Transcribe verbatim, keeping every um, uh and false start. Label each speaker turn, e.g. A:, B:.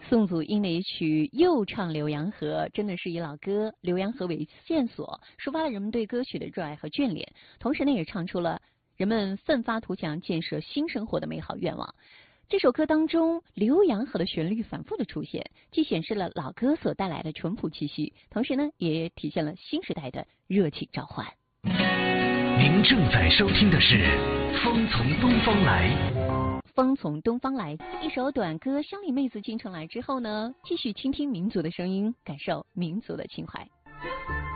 A: 宋祖英的一曲又唱浏阳河，真的是以老歌浏阳河为线索，抒发了人们对歌曲的热爱和眷恋，同时呢也唱出了人们奋发图强建设新生活的美好愿望。这首歌当中浏阳河的旋律反复的出现，既显示了老歌所带来的淳朴气息，同时呢也体现了新时代的热情召唤。
B: 您正在收听的是风从东方来。
A: 风从东方来，一首短歌《乡里妹子进城来》之后呢，继续倾听民族的声音，感受民族的情怀。